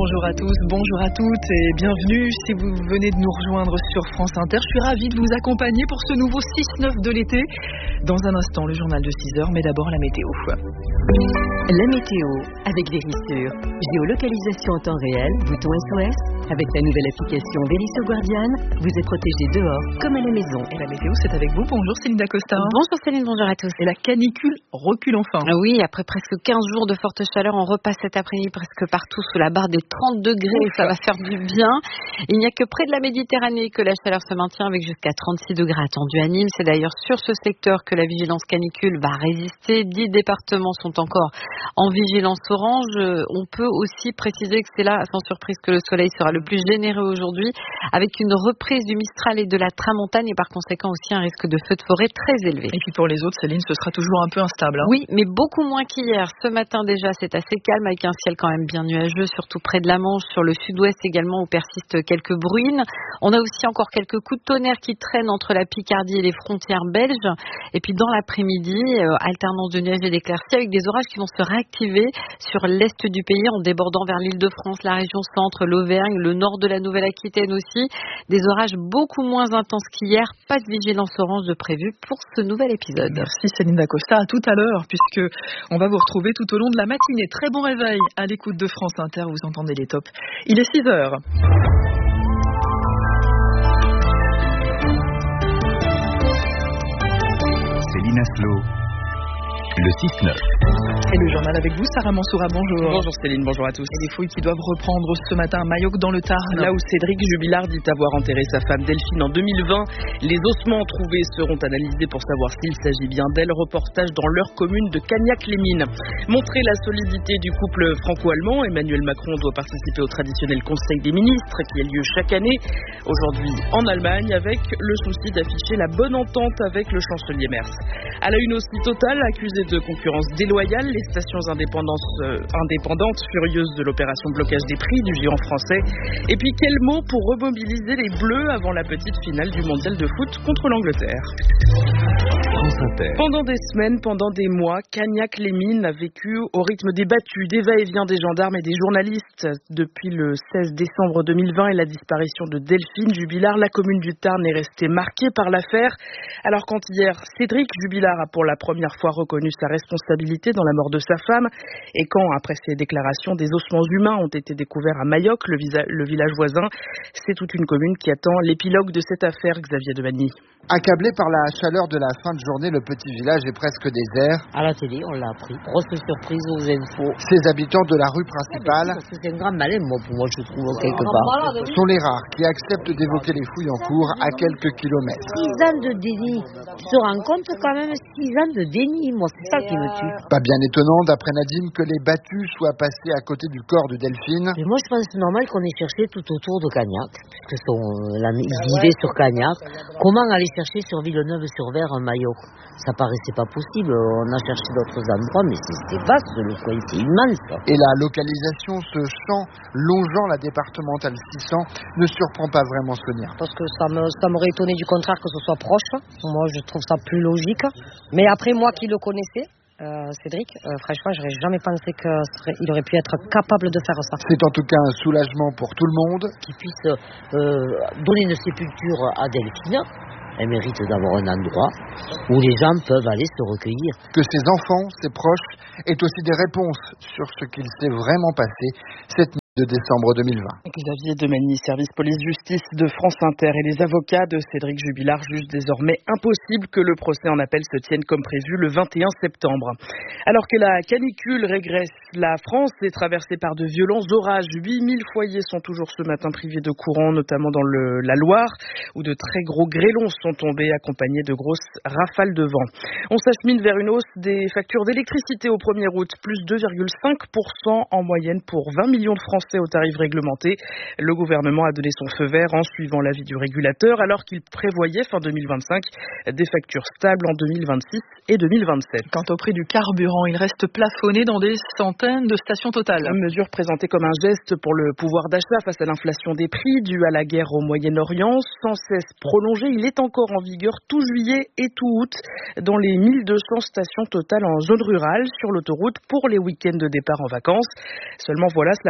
Bonjour à tous, bonjour à toutes et bienvenue si vous venez de nous rejoindre sur France Inter. Je suis ravie de vous accompagner pour ce nouveau 6-9 de l'été. Dans un instant, le journal de 6h, mais d'abord la météo. La météo avec Vérissure. Géolocalisation en temps réel, bouton SOS. Avec la nouvelle application Vérissure Guardian, vous êtes protégé dehors comme à la maison. Et la météo, c'est avec vous. Bonjour Céline Dacosta. Bonjour Céline, bonjour à tous. Et la canicule recule enfin. Oui, après presque 15 jours de forte chaleur, on repasse cet après-midi presque partout sous la barre des 30 degrés. Ça va faire du bien. Il n'y a que près de la Méditerranée que la chaleur se maintient avec jusqu'à 36 degrés attendus à Nîmes. C'est d'ailleurs sur ce secteur que la vigilance canicule va résister. 10 départements sont encore en vigilance orange. On peut aussi préciser que c'est là, sans surprise, que le soleil sera le plus généreux aujourd'hui, avec une reprise du Mistral et de la Tramontane et par conséquent aussi un risque de feu de forêt très élevé. Et puis pour les autres, Céline, ce sera toujours un peu instable. Oui, mais beaucoup moins qu'hier. Ce matin déjà, c'est assez calme avec un ciel quand même bien nuageux, surtout près de la Manche, sur le sud-ouest également où persistent quelques bruines. On a aussi encore quelques coups de tonnerre qui traînent entre la Picardie et les frontières belges. Et puis dans l'après-midi, alternance de nuages et d'éclaircies avec des orages qui vont se réactiver sur l'est du pays en débordant vers l'Île-de-France, la région centre, l'Auvergne, le nord de la Nouvelle-Aquitaine aussi. Des orages beaucoup moins intenses qu'hier. Pas de vigilance orange de prévu pour ce nouvel épisode. Merci Céline Dacosta. À tout à l'heure, puisque on va vous retrouver tout au long de la matinée. Très bon réveil à l'écoute de France Inter. Vous entendez les tops. Il est 6h. Céline Aslo, le 6-9. Et le journal avec vous, Sarah Mansoura, bonjour. Bonjour Céline, bonjour à tous. Et les fouilles qui doivent reprendre ce matin à Mayoc dans le Tarn. Là où Cédric Jubilard dit avoir enterré sa femme Delphine en 2020, les ossements trouvés seront analysés pour savoir s'il s'agit bien d'elle. Reportage dans leur commune de Cagnac-les-Mines. Montrer la solidité du couple franco-allemand, Emmanuel Macron doit participer au traditionnel Conseil des ministres qui a lieu chaque année, aujourd'hui en Allemagne, avec le souci d'afficher la bonne entente avec le chancelier Merz. À la une aussi, Total, accusé de concurrence déloyale, les stations indépendantes furieuses de l'opération blocage des prix du géant français. Et puis quel mot pour remobiliser les Bleus avant la petite finale du mondial de foot contre l'Angleterre. Pendant des semaines, pendant des mois, Cagnac-les-Mines a vécu au rythme des battues, des va-et-vient des gendarmes et des journalistes. Depuis le 16 décembre 2020 et la disparition de Delphine Jubilard, la commune du Tarn est restée marquée par l'affaire. Alors quand hier, Cédric Jubilard a pour la première fois reconnu sa responsabilité dans la mort de sa femme, et quand, après ces déclarations, des ossements humains ont été découverts à Mayoc, le village voisin, c'est toute une commune qui attend l'épilogue de cette affaire, Xavier Devagny. Accablé par la chaleur de la fin de journée, le petit village est presque désert. À la télé, on l'a appris. Grosse surprise aux infos. Ces habitants de la rue principale c'est un grand malin, pour moi, je trouve, quelque part. sont les rares qui acceptent d'évoquer les fouilles en cours à quelques kilomètres. 6 ans de déni. Tu te rends compte quand même, 6 ans de déni. Moi, c'est ça qui me tue. Pas bien étonnant, d'après Nadine, que les battus soient passés à côté du corps de Delphine. Mais moi, je pense que c'est normal qu'on ait cherché tout autour de Cagnac, puisque ils vivaient sur Cagnac. Comment aller chercher sur Villeneuve-sur-Ver un Mayoc? Ça paraissait pas possible. On a cherché d'autres endroits, mais c'était vaste, le coin, c'est immense. Et la localisation, ce champ longeant la départementale 600, ne surprend pas vraiment Sonia. Parce que ça m'aurait étonné du contraire que ce soit proche. Moi, je trouve ça plus logique. Mais après, moi qui le connaissais, Cédric, franchement, j'aurais jamais pensé qu'il aurait pu être capable de faire ça. C'est en tout cas un soulagement pour tout le monde. Qu'il puisse donner une sépulture à Delphine. Elle mérite d'avoir un endroit où les gens peuvent aller se recueillir. Que ses enfants, ses proches, aient aussi des réponses sur ce qu'il s'est vraiment passé cette nuit de décembre 2020. Xavier Demagny, service police-justice de France Inter, et les avocats de Cédric Jubilard jugent désormais impossible que le procès en appel se tienne comme prévu le 21 septembre. Alors que la canicule régresse, la France est traversée par de violents orages. 8000 foyers sont toujours ce matin privés de courant, notamment dans la Loire, où de très gros grêlons sont tombés, accompagnés de grosses rafales de vent. On s'achemine vers une hausse des factures d'électricité au 1er août, plus 2,5% en moyenne pour 20 millions de Français au tarif réglementé. Le gouvernement a donné son feu vert en suivant l'avis du régulateur, alors qu'il prévoyait fin 2025 des factures stables en 2026 et 2027. Quant au prix du carburant, il reste plafonné dans des centaines de stations Total. Une mesure présentée comme un geste pour le pouvoir d'achat face à l'inflation des prix due à la guerre au Moyen-Orient, sans cesse prolongée. Il est encore en vigueur tout juillet et tout août dans les 1200 stations Total en zone rurale sur l'autoroute pour les week-ends de départ en vacances. Seulement voilà, cela provoque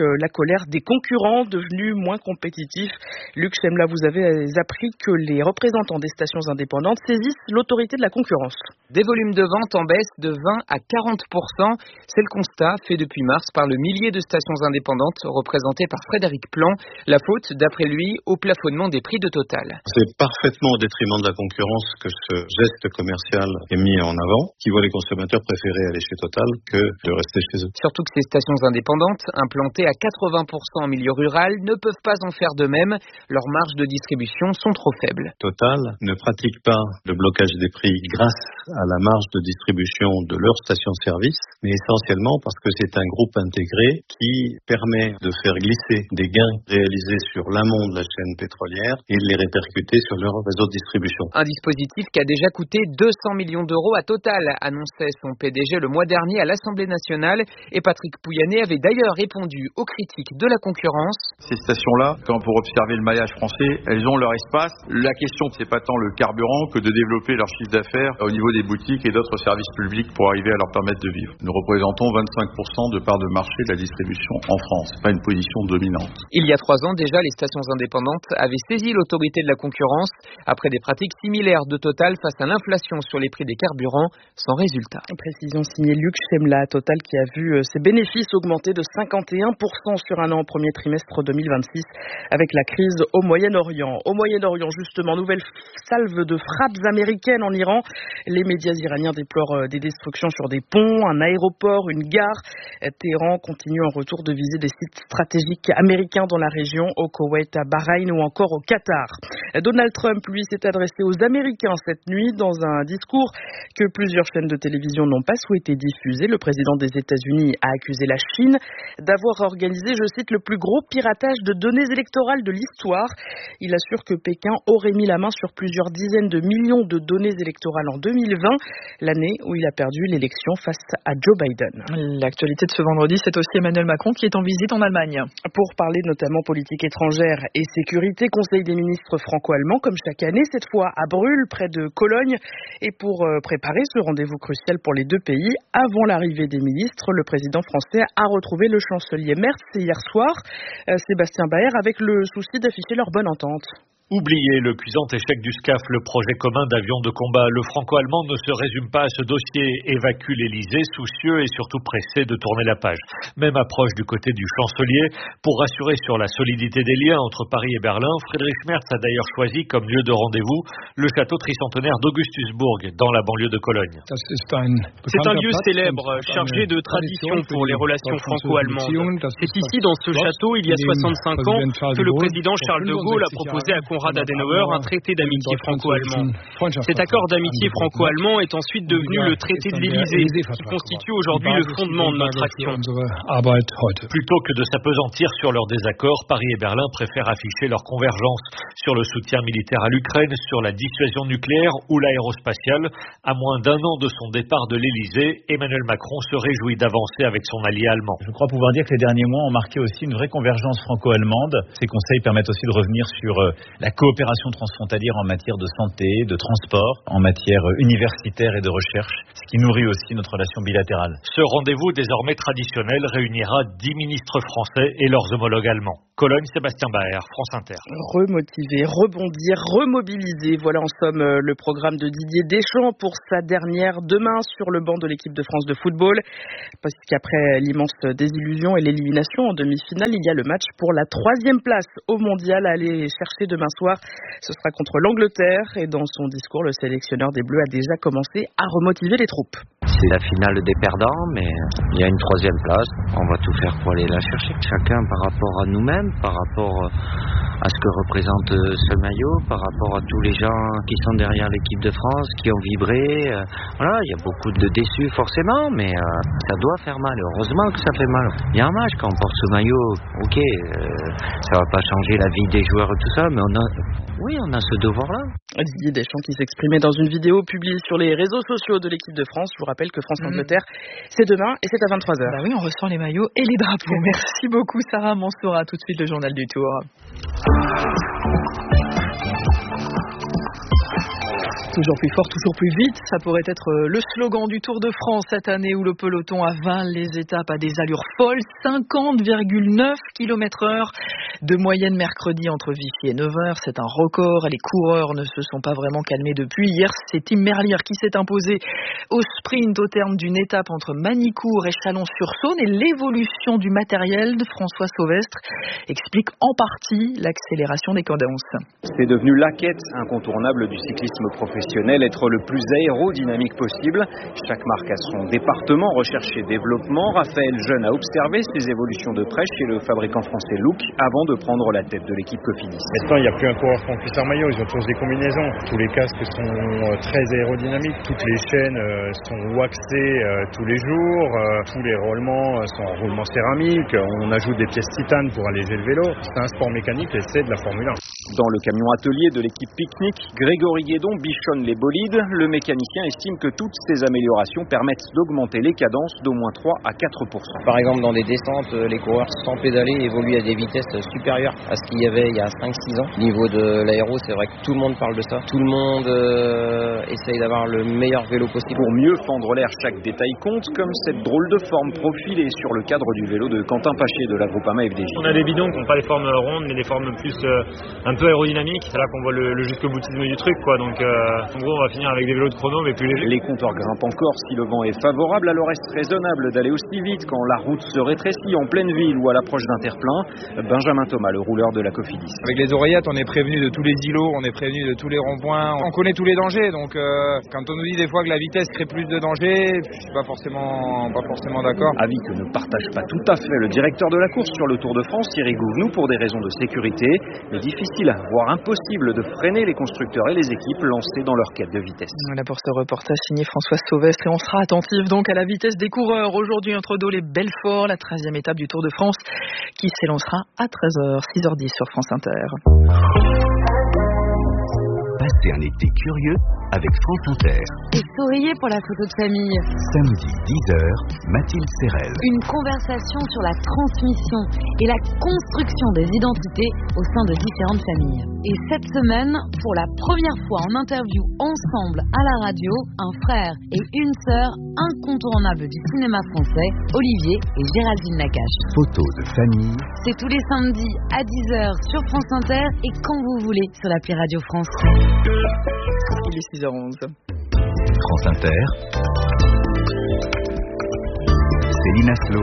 la colère des concurrents devenus moins compétitifs. Luc Chemla, vous avez appris que les représentants des stations indépendantes saisissent l'autorité de la concurrence. Des volumes de vente en baisse de 20 à 40%. C'est le constat fait depuis mars par le millier de stations indépendantes représentées par Frédéric Plan. La faute, d'après lui, au plafonnement des prix de Total. C'est parfaitement au détriment de la concurrence que ce geste commercial est mis en avant, qui voit les consommateurs préférer aller chez Total que de rester chez eux. Surtout que ces stations indépendantes, implantées à 80% en milieu rural, ne peuvent pas en faire de même. Leurs marges de distribution sont trop faibles. Total ne pratique pas le blocage des prix grâce à la marge de distribution de leur station-service, mais essentiellement parce que c'est un groupe intégré qui permet de faire glisser des gains réalisés sur l'amont de la chaîne pétrolière et de les répercuter sur leur réseau de distribution. Un dispositif qui a déjà coûté 200 millions d'euros à Total, annonçait son PDG le mois dernier à l'Assemblée nationale. Et Patrick Pouyanné avait d'ailleurs répondu aux critiques de la concurrence. Ces stations-là, quand pour observer le maillage français, elles ont leur espace. La question, c'est pas tant le carburant que de développer leur chiffre d'affaires au niveau des boutiques et d'autres services publics pour arriver à leur permettre de vivre. Nous représentons 25% de part de marché de la distribution en France. Pas une position dominante. Il y a 3 ans déjà, les stations indépendantes avaient saisi l'autorité de la concurrence après des pratiques similaires de Total face à l'inflation sur les prix des carburants, sans résultat. Précision signée Luc Chemla. Total qui a vu ses bénéfices augmenter de 51% sur un an au premier trimestre 2026 avec la crise au Moyen-Orient. Au Moyen-Orient, justement, nouvelle salve de frappes américaines en Iran. Les médias iraniens déplorent des destructions sur des ponts, un aéroport, une gare. Téhéran continue en retour de viser des sites stratégiques américains dans la région, au Koweït, à Bahreïn ou encore au Qatar. Donald Trump, lui, s'est adressé aux Américains cette nuit dans un discours que plusieurs chaînes de télévision n'ont pas souhaité diffuser. Le président des États-Unis a accusé la Chine d'avoir organisé, je cite, le plus gros piratage de données électorales de l'histoire. Il assure que Pékin aurait mis la main sur plusieurs dizaines de millions de données électorales en 2020, l'année où il a perdu l'élection face à Joe Biden. L'actualité de ce vendredi, c'est aussi Emmanuel Macron qui est en visite en Allemagne. Pour parler notamment politique étrangère et sécurité, Conseil des ministres franco-allemands, comme chaque année, cette fois à Brühl, près de Cologne. Et pour préparer ce rendez-vous crucial pour les deux pays, avant l'arrivée des ministres, le président français a retrouvé le chancelier Merz hier soir, Sébastien Baer, avec le souci d'afficher leur bonne entente. Oubliez le cuisant échec du SCAF, le projet commun d'avions de combat. Le franco-allemand ne se résume pas à ce dossier, évacue l'Élysée, soucieux et surtout pressé de tourner la page. Même approche du côté du chancelier. Pour rassurer sur la solidité des liens entre Paris et Berlin, Friedrich Merz a d'ailleurs choisi comme lieu de rendez-vous le château tricentenaire d'Augustusburg, dans la banlieue de Cologne. C'est un lieu célèbre, chargé de tradition pour les relations franco-allemandes. C'est ici, dans ce château, il y a 65 ans, que le président Charles de Gaulle a proposé à Konrad Adenauer un traité d'amitié franco-allemand. Cet accord d'amitié franco-allemand est ensuite devenu le traité de l'Élysée, qui constitue aujourd'hui le fondement de notre action. Plutôt que de s'apesantir sur leurs désaccords, Paris et Berlin préfèrent afficher leur convergence sur le soutien militaire à l'Ukraine, sur la dissuasion nucléaire ou l'aérospatiale. À moins d'un an de son départ de l'Élysée, Emmanuel Macron se réjouit d'avancer avec son allié allemand. Je crois pouvoir dire que les derniers mois ont marqué aussi une vraie convergence franco-allemande. Ces conseils permettent aussi de revenir sur la coopération transfrontalière en matière de santé, de transport, en matière universitaire et de recherche, ce qui nourrit aussi notre relation bilatérale. Ce rendez-vous désormais traditionnel réunira 10 ministres français et leurs homologues allemands. Cologne, Sébastien Baer, France Inter. Remotiver, rebondir, remobiliser, voilà en somme le programme de Didier Deschamps pour sa dernière demain sur le banc de l'équipe de France de football. Parce qu'après l'immense désillusion et l'élimination en demi-finale, il y a le match pour la 3e place au mondial à aller chercher demain soir. Ce sera contre l'Angleterre et dans son discours, le sélectionneur des Bleus a déjà commencé à remotiver les troupes. C'est la finale des perdants, mais il y a une 3e place. On va tout faire pour aller la chercher. Chacun par rapport à nous-mêmes, par rapport à ce que représente ce maillot, par rapport à tous les gens qui sont derrière l'équipe de France, qui ont vibré. Voilà, il y a beaucoup de déçus forcément, mais ça doit faire mal. Heureusement que ça fait mal. Il y a un match quand on porte ce maillot, ok, ça va pas changer la vie des joueurs et tout ça, mais on a ce devoir-là. Didier Deschamps qui s'exprimait dans une vidéo publiée sur les réseaux sociaux de l'équipe de France. Je vous rappelle que France-Angleterre, c'est demain et c'est à 23h. Bah oui, on ressent les maillots et les drapeaux. Merci beaucoup Sarah Mansoura. Tout de suite le journal du Tour. Toujours plus fort, toujours plus vite, ça pourrait être le slogan du Tour de France cette année où le peloton avale les étapes à des allures folles, 50,9 km/h de moyenne mercredi entre Vichy et Nevers. C'est un record, les coureurs ne se sont pas vraiment calmés depuis. Hier, c'est Tim Merlier qui s'est imposé au sprint au terme d'une étape entre Manicourt et Chalon-sur-Saône, et l'évolution du matériel de François Sauvestre explique en partie l'accélération des cadences. C'est devenu la quête incontournable du cyclisme professionnel, être le plus aérodynamique possible. Chaque marque a son département recherche et développement. Raphaël Jeune a observé ces évolutions de près chez le fabricant français Look avant de prendre la tête de l'équipe Cofidis. Maintenant, il n'y a plus un coureur en cuissard maillot, ils ont tous des combinaisons. Tous les casques sont très aérodynamiques, toutes les chaînes sont waxées tous les jours, tous les roulements sont en roulement céramique, on ajoute des pièces titane pour alléger le vélo. C'est un sport mécanique et c'est de la Formule 1. Dans le camion atelier de l'équipe Picnic, Grégory Guédon bichonne les bolides. Le mécanicien estime que toutes ces améliorations permettent d'augmenter les cadences d'au moins 3 à 4%. Par exemple, dans des descentes, les coureurs sans pédaler évoluent à des vitesses supérieures à ce qu'il y avait il y a 5-6 ans. Au niveau de l'aéro, c'est vrai que tout le monde parle de ça. Tout le monde essaye d'avoir le meilleur vélo possible. Pour mieux fendre l'air, chaque détail compte, comme cette drôle de forme profilée sur le cadre du vélo de Quentin Paché de la Groupama FDJ. On a des bidons qui n'ont pas les formes rondes, mais des formes plus un peu aérodynamiques. C'est là qu'on voit le jusqu'au-boutisme du truc, quoi. Donc en gros, on va finir avec des vélos de chrono, mais plus légers. Les compteurs grimpent encore si le vent est favorable, alors est-ce raisonnable d'aller aussi vite quand la route se rétrécit en pleine ville ou à l'approche d'un terre-plein? Benjamin Thomas, le rouleur de la Cofidis. Avec les oreillettes, on est prévenu de tous les îlots, on est prévenu de tous les ronds-points, on connaît tous les dangers, donc quand on nous dit des fois que la vitesse crée plus de danger, je suis pas forcément d'accord. Avis que ne partage pas tout à fait le directeur de la course sur le Tour de France, Thierry Gouvenou, pour des raisons de sécurité, mais difficile, voire impossible de freiner les constructeurs et les équipes lancés dans leur quête de vitesse. Voilà pour ce reportage signé François Sauvestre, et on sera attentif donc à la vitesse des coureurs aujourd'hui entre Dole et Belfort, la 13e étape du Tour de France qui s'élancera à 13h, 6h10 sur France Inter. Passez un été curieux avec France Inter. Et souriez pour la photo de famille. Samedi 10h, Mathilde Serrel. Une conversation sur la transmission et la construction des identités au sein de différentes familles. Et cette semaine, pour la première fois en interview ensemble à la radio, un frère et une sœur incontournables du cinéma français, Olivier et Géraldine Nakache. Photos de famille. C'est tous les samedis à 10h sur France Inter et quand vous voulez sur l'appli Radio France. Il est 6h11. France Inter. Céline Aslo.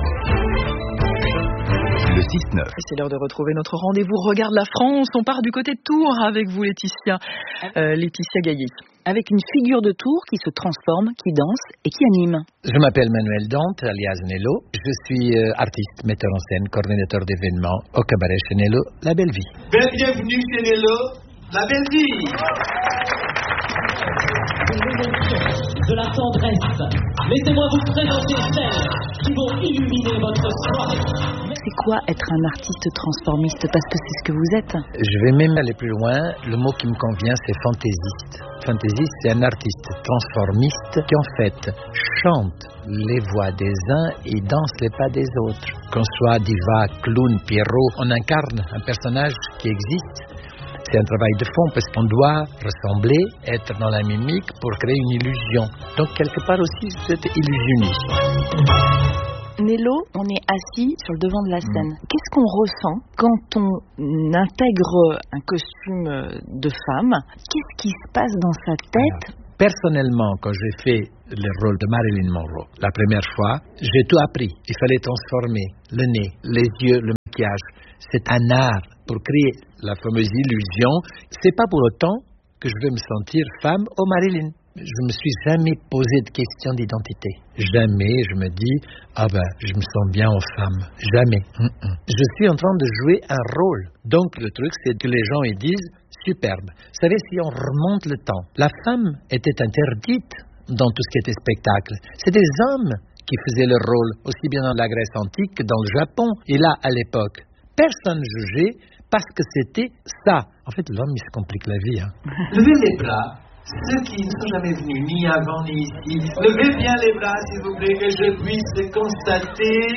Le 6-9. C'est l'heure de retrouver notre rendez-vous Regarde la France. On part du côté de Tours avec vous, Laetitia Gaillet. Avec une figure de Tours qui se transforme, qui danse et qui anime. Je m'appelle Manuel Dante, alias Nello. Je suis artiste, metteur en scène, coordinateur d'événements au cabaret chez Nello, La Belle Vie. Bienvenue chez Nello, La Belle Vie. De la tendresse. Laissez-moi vous présenter celles qui vont illuminer votre soirée. C'est quoi être un artiste transformiste? Parce que c'est ce que vous êtes. Je vais même aller plus loin. Le mot qui me convient, c'est fantaisiste. Fantaisiste, c'est un artiste transformiste qui en fait chante les voix des uns et danse les pas des autres. Qu'on soit diva, clown, Pierrot, on incarne un personnage qui existe. C'est un travail de fond parce qu'on doit ressembler, être dans la mimique pour créer une illusion. Donc quelque part aussi c'est illusionniste. Nello, on est assis sur le devant de la scène. Qu'est-ce qu'on ressent quand on intègre un costume de femme? Qu'est-ce qui se passe dans sa tête? Personnellement, quand j'ai fait le rôle de Marilyn Monroe, la première fois, j'ai tout appris. Il fallait transformer le nez, les yeux, le maquillage. C'est un art pour créer la fameuse illusion. C'est pas pour autant que je veux me sentir femme ou Marilyn. Je me suis jamais posé de question d'identité. Jamais je me dis, je me sens bien en femme. Jamais. Je suis en train de jouer un rôle. Donc le truc, c'est que les gens ils disent, superbe. Vous savez, si on remonte le temps, la femme était interdite dans tout ce qui était spectacle. C'est des hommes qui faisaient le rôle, aussi bien dans la Grèce antique que dans le Japon. Et là, à l'époque, personne jugeait parce que c'était ça. En fait, l'homme, il se complique la vie. Levez les bras, ceux qui ne sont jamais venus, ni avant ni ici. Levez bien les bras, s'il vous plaît, que je puisse constater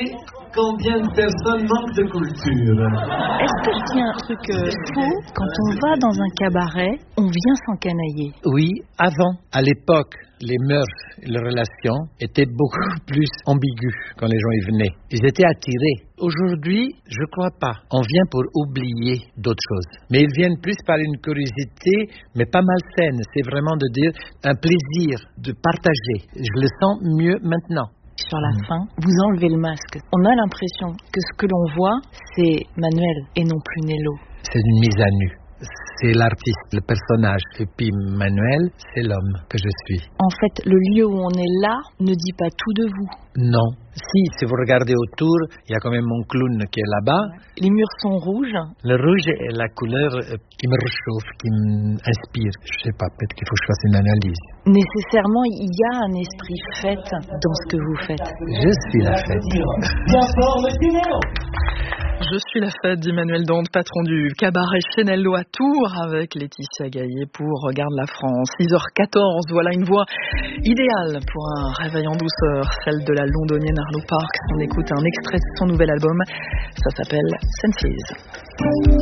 combien de personnes manquent de culture. Est-ce que je dis un truc faux? Quand on va dans un cabaret, on vient s'encanailler. Oui, avant, à l'époque, les mœurs et les relations étaient beaucoup plus ambiguës quand les gens y venaient. Ils étaient attirés. Aujourd'hui, je crois pas. On vient pour oublier d'autres choses. Mais ils viennent plus par une curiosité, mais pas malsaine. C'est vraiment de dire un plaisir de partager. Je le sens mieux maintenant. Sur la fin, vous enlevez le masque. On a l'impression que ce que l'on voit, c'est Manuel et non plus Nello. C'est une mise à nu. C'est l'artiste, le personnage. Et puis Manuel, c'est l'homme que je suis. En fait, le lieu où on est là ne dit pas tout de vous. Non. Si vous regardez autour, il y a quand même mon clown qui est là-bas. Les murs sont rouges. Le rouge est la couleur qui me réchauffe, qui m'inspire. Je sais pas, peut-être qu'il faut que je fasse une analyse. Nécessairement, il y a un esprit fête dans ce que vous faites. Je suis la fête. Je suis la fête d'Emmanuel Dande, patron du cabaret Chenello à Tours, avec Laetitia Gaillet pour Regarde la France. 6h14, voilà une voix idéale pour un réveil en douceur, celle de la londonienne Arlo Parks. On écoute un extrait de son nouvel album, ça s'appelle Senses.